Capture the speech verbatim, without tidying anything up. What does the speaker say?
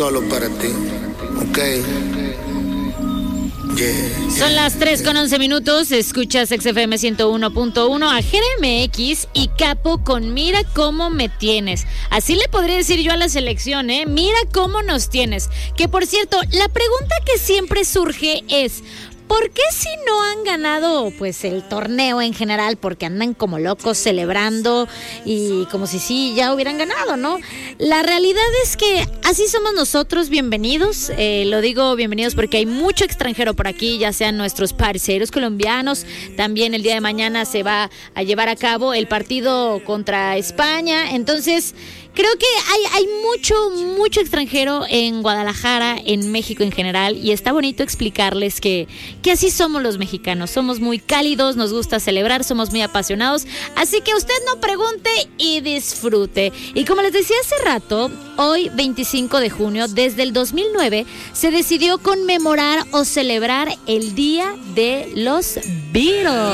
solo para ti, ok. Yeah. Son las tres con once minutos, escuchas X F M ciento uno punto uno, a G M X y Capo con Mira Cómo Me Tienes. Así le podría decir yo a la selección, ¿eh? Mira cómo nos tienes. Que por cierto, la pregunta que siempre surge es: ¿por qué si no han ganado pues el torneo en general? Porque andan como locos celebrando y como si sí ya hubieran ganado, ¿no? La realidad es que así somos nosotros, bienvenidos. Eh, lo digo bienvenidos porque hay mucho extranjero por aquí, ya sean nuestros parceros colombianos. También el día de mañana se va a llevar a cabo el partido contra España. Entonces, creo que hay, hay mucho, mucho extranjero en Guadalajara, en México en general, y está bonito explicarles que, que así somos los mexicanos. Somos muy cálidos, nos gusta celebrar, somos muy apasionados, así que usted no pregunte y disfrute. Y como les decía hace rato, hoy veinticinco de junio, desde el dos mil nueve, se decidió conmemorar o celebrar el Día de los Beatles.